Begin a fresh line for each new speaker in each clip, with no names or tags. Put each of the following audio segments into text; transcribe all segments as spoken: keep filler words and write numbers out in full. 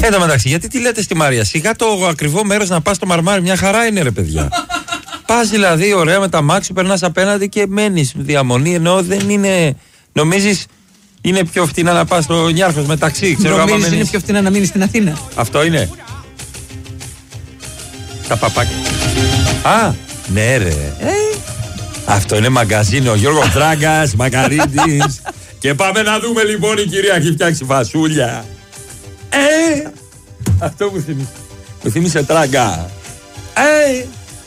Εν τω μεταξύ, γιατί τι λέτε στη Μαρία, σιγά το ακριβό μέρος να πας στο Μαρμάρι, μια χαρά είναι ρε παιδιά. Πας δηλαδή ωραία με τα μάξι, περνάς απέναντι και μένεις διαμονή, ενώ δεν είναι. Νομίζεις είναι πιο φτηνά να πας στο Νιάρχος με ταξί, ξέρω.
Νομίζεις
μένεις...
είναι πιο φτηνά να μείνεις στην Αθήνα.
Αυτό είναι. Τα παπάκια. Α, ναι ρε. Ε. Αυτό είναι μαγκαζίνο. Ο Γιώργος Τράγκας, Μακαρίτης. Και πάμε να δούμε λοιπόν, η κυρία έχει φτιάξει φασούλια. Ε, αυτό μου θυμίζει. Μου θύμισε Τράγκα. Ε.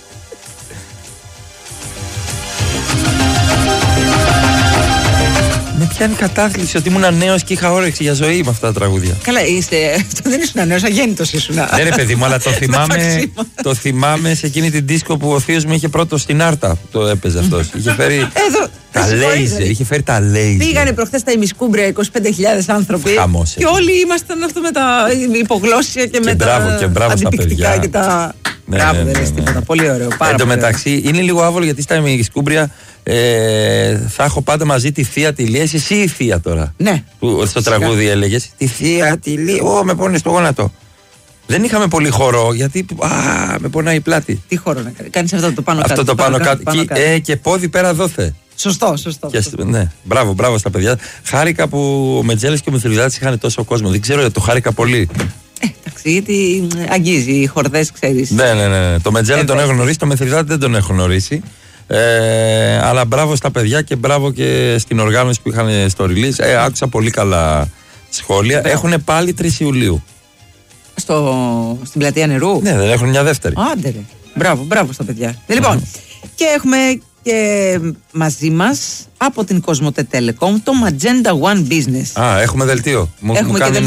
Με πιάνει κατάθλιψη ότι ήμουν νέος και είχα όρεξη για ζωή με αυτά τα τραγούδια.
Καλά, είστε. Αυτό δεν ήσουν νέος, αγέννητος ήσουν.
Ναι, ρε παιδί μου, αλλά το θυμάμαι, το θυμάμαι σε εκείνη την δίσκο που ο θείος μου είχε πρώτο στην Άρτα. Το έπαιζε αυτός. Είχε φέρει.
Εδώ,
τα λέιζερ. Είχε φέρει τα λέιζερ.
Πήγανε προχθές τα ημισκούμπρια είκοσι πέντε χιλιάδες άνθρωποι.
Χαμός,
και όλοι ήμασταν αυτό με τα υπογλώσσια και, και με
μπράβο,
τα
και μπράβο στα παιδιά.
Και τα...
Ναι,
μπράβο,
ναι,
δεν
ναι,
είναι
ναι.
τίποτα. Πολύ ωραίο. Πάρα
Εν τω
πολύ
μεταξύ,
ωραίο.
είναι λίγο άβολο γιατί στα ημισκούμπρια ε, θα έχω πάντα μαζί τη θεία τη Λία. Εσύ η θεία τώρα.
Ναι.
Που στο τραγούδι έλεγες. Τη θεία τη Λία. Ω, με πόνε στο γόνατο. Δεν είχαμε πολύ χώρο γιατί. Α, με πονάει η πλάτη.
Τι χώρο να κάνει. Κάνεις αυτό το πάνω κάτω.
Αυτό το πάνω κάτω.
πάνω
Και,
κάτω.
ε, και πόδι πέρα δόθε.
Σωστό, σωστό.
Και, ναι, μπράβο, μπράβο στα παιδιά. Χάρηκα που ο Μετζέλης και ο Μηθριδάτης είχαν τόσο κόσμο. Δεν ξέρω, το χάρηκα πολύ.
Ε, εντάξει, γιατί αγγίζει οι χορδές, ξέρεις.
Ναι, ναι, ναι. Το Μετζέλη τον έχω γνωρίσει, το Μηθριδάτη δεν τον έχω γνωρίσει. Ε, αλλά μπράβο στα παιδιά και μπράβο και στην οργάνωση που είχαν στο release. Ε, άκουσα πολύ καλά σχόλια. Έχουν πάλι τρεις Ιουλίου.
Στο, στην πλατεία νερού.
Ναι, δεν έχουν μια δεύτερη.
Άντε ρε. Μπράβο, μπράβο στα παιδιά. Λοιπόν, και έχουμε και μαζί μας από την Κοσμοτέ Telecom το Magenta One Business.
Α, έχουμε δελτίο. Μου,
Έχουμε
μου
και
κάνουν